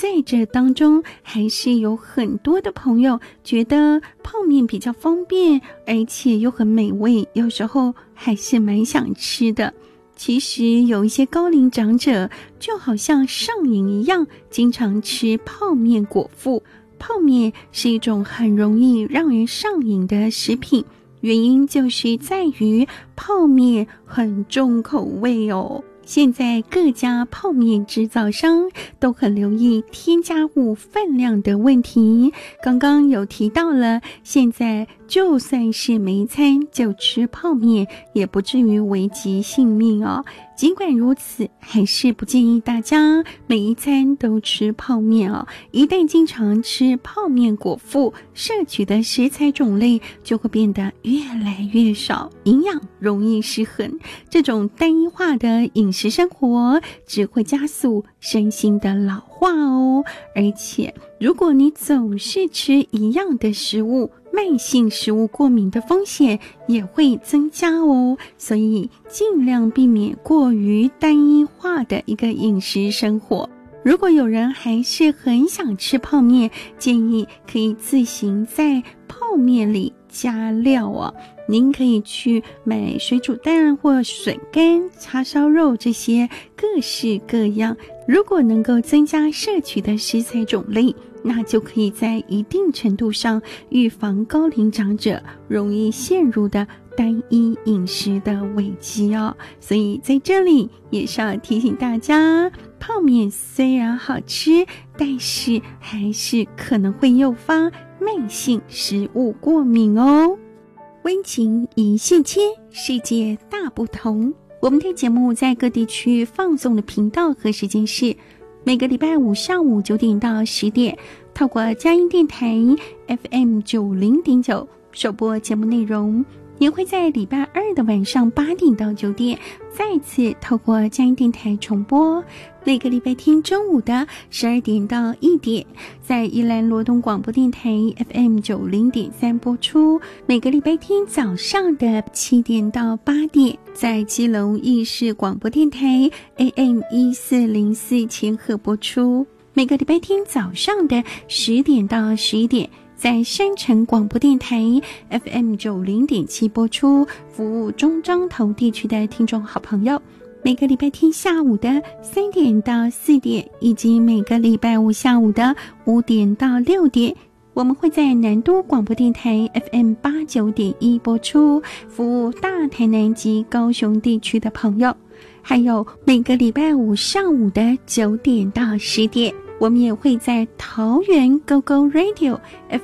在这当中还是有很多的朋友觉得泡面比较方便，而且又很美味，有时候还是蛮想吃的。其实有一些高龄长者就好像上瘾一样，经常吃泡面果腹。泡面是一种很容易让人上瘾的食品，原因就是在于泡面很重口味哦。现在各家泡面制造商都很留意添加物分量的问题。刚刚有提到了，现在就算是每一餐就吃泡面，也不至于危及性命哦。尽管如此，还是不建议大家每一餐都吃泡面哦。一旦经常吃泡面果腹，摄取的食材种类就会变得越来越少，营养容易失衡。这种单一化的饮食生活只会加速身心的老化哦。而且如果你总是吃一样的食物，慢性食物过敏的风险也会增加哦，所以尽量避免过于单一化的一个饮食生活。如果有人还是很想吃泡面，建议可以自行在泡面里加料哦。您可以去买水煮蛋或笋干、叉烧肉这些各式各样，如果能够增加摄取的食材种类，那就可以在一定程度上预防高龄长者容易陷入的单一饮食的危机哦。所以在这里也是要提醒大家，泡面虽然好吃，但是还是可能会诱发慢性食物过敏哦。温情一线牵，世界大不同。我们的节目在各地区放送的频道和时间是每个礼拜五上午9点到10点，透过佳音电台 FM90.9 首播节目内容，也会在礼拜二的晚上8点到9点再次透过佳音电台重播。每个礼拜天中午的12点到1点，在宜兰罗东广播电台 FM90.3 播出。每个礼拜天早上的7点到8点，在基隆义士广播电台 AM1404 千赫播出。每个礼拜天早上的10点到11点，在山城广播电台 FM90.7 播出，服务中彰投地区的听众好朋友。每个礼拜天下午的3点到4点，以及每个礼拜五下午的5点到6点，我们会在南都广播电台 FM89.1 播出，服务大台南及高雄地区的朋友。还有每个礼拜五上午的9点到10点，我们也会在桃园 GoGo Radio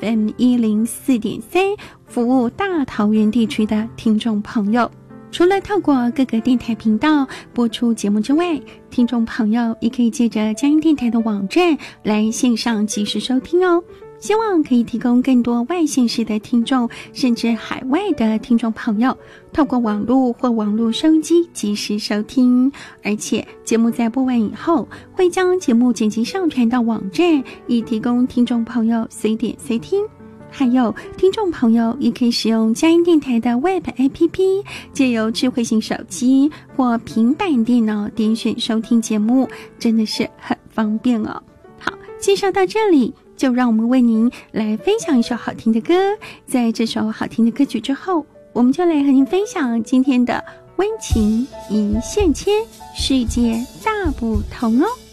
FM104.3 服务大桃园地区的听众朋友。除了透过各个电台频道播出节目之外，听众朋友也可以借着佳音电台的网站来线上即时收听哦。希望可以提供更多外县市的听众，甚至海外的听众朋友，透过网络或网络收音机即时收听。而且节目在播完以后，会将节目剪辑上传到网站，以提供听众朋友随点随听。还有听众朋友也可以使用佳音电台的 Web APP， 借由智慧型手机或平板电脑点选收听节目，真的是很方便哦。好，介绍到这里，就让我们为您来分享一首好听的歌。在这首好听的歌曲之后，我们就来和您分享今天的温情一线牵，世界大不同哦。